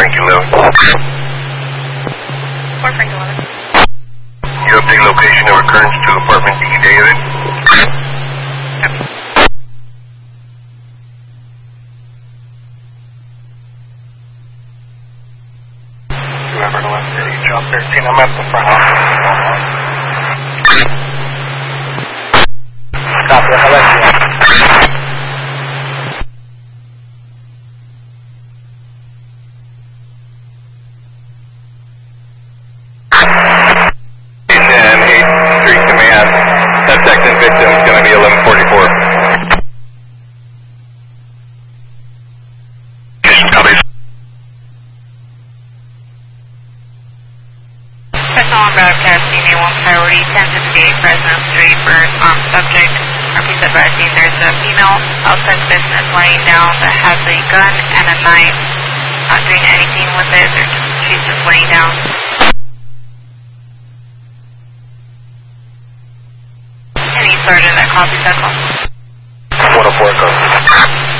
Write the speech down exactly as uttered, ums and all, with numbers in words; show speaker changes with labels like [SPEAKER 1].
[SPEAKER 1] Frank eleven.
[SPEAKER 2] four Frank eleven.
[SPEAKER 1] You update location of occurrence to apartment D, David.
[SPEAKER 2] Copy.
[SPEAKER 1] Whoever left City, John thirteen, I'm at the front office. Copy, I'll let you know. Suspect and victim is going to be eleven forty-four.
[SPEAKER 2] Personal on broadcasting A one priority ten sixty-eight Fresno Street for um, subject. Or please advising there's a female outside business laying down that has a gun and a knife. Not doing anything with it. They're just, she's just laying down. Any sergeant that copies that call.
[SPEAKER 1] one oh four, go.